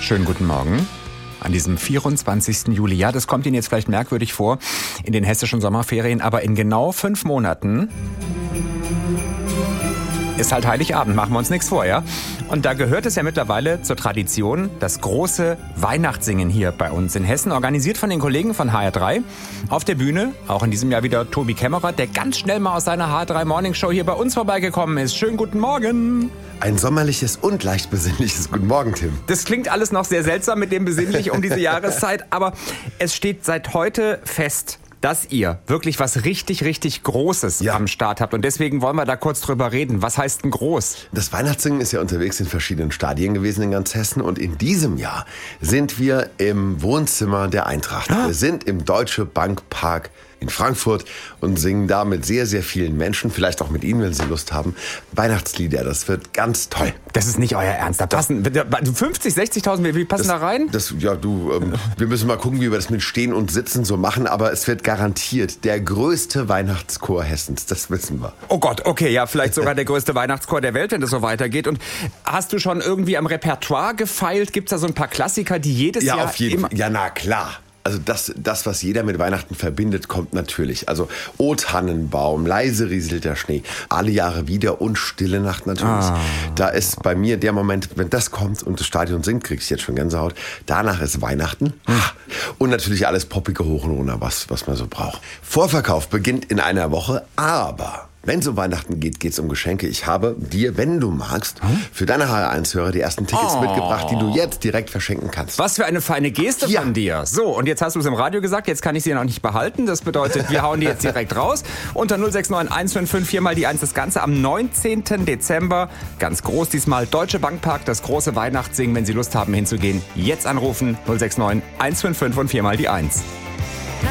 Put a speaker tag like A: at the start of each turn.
A: Schönen guten Morgen. An diesem 24. Juli. Ja, das kommt Ihnen jetzt vielleicht merkwürdig vor in den hessischen Sommerferien, aber in genau 5 Monaten ist halt Heiligabend, machen wir uns nichts vor, ja? Und da gehört es ja mittlerweile zur Tradition, das große Weihnachtssingen hier bei uns in Hessen, organisiert von den Kollegen von HR3. Auf der Bühne, auch in diesem Jahr wieder Tobi Kämmerer, der ganz schnell mal aus seiner HR3 Morning Show hier bei uns vorbeigekommen ist. Schönen guten Morgen.
B: Ein sommerliches und leicht besinnliches Guten Morgen, Tim.
A: Das klingt alles noch sehr seltsam mit dem besinnlich um diese Jahreszeit, aber es steht seit heute fest, dass ihr wirklich was richtig, richtig Großes am Start habt. Und deswegen wollen wir da kurz drüber reden. Was heißt denn groß?
B: Das Weihnachtssingen ist ja unterwegs in verschiedenen Stadien gewesen in ganz Hessen. Und in diesem Jahr sind wir im Wohnzimmer der Eintracht. Wir sind im Deutsche Bank Park in Frankfurt und singen da mit sehr, sehr vielen Menschen, vielleicht auch mit Ihnen, wenn Sie Lust haben, Weihnachtslieder. Das wird ganz toll.
A: Das ist nicht euer Ernst. Da passen 50, 60.000, wie passen da rein?
B: Wir müssen mal gucken, wie wir das mit Stehen und Sitzen so machen, aber es wird garantiert der größte Weihnachtschor Hessens, das wissen wir.
A: Oh Gott, okay, ja, vielleicht sogar der größte Weihnachtschor der Welt, wenn das so weitergeht. Und hast du schon irgendwie am Repertoire gefeilt? Gibt's da so ein paar Klassiker, die jedes Jahr...
B: Ja, auf jeden Fall. Ja, na klar. Also das, was jeder mit Weihnachten verbindet, kommt natürlich. Also O Tannenbaum, leise rieselt der Schnee, alle Jahre wieder und Stille Nacht natürlich. Da ist bei mir der Moment, wenn das kommt und das Stadion singt, krieg ich jetzt schon Gänsehaut. Danach ist Weihnachten und natürlich alles Poppige hoch und runter, was man so braucht. Vorverkauf beginnt in einer Woche, aber... Wenn es um Weihnachten geht, geht's um Geschenke. Ich habe dir, wenn du magst, für deine HR1-Hörer die ersten Tickets mitgebracht, die du jetzt direkt verschenken kannst.
A: Was für eine feine Geste von dir. So, und jetzt hast du es im Radio gesagt, jetzt kann ich sie noch nicht behalten. Das bedeutet, wir hauen die jetzt direkt raus. Unter 069 155 4 mal die 1 das Ganze am 19. Dezember. Ganz groß diesmal. Deutsche Bank Park, das große Weihnachtssingen. Wenn Sie Lust haben hinzugehen, jetzt anrufen. 069 155 und 4 mal die 1.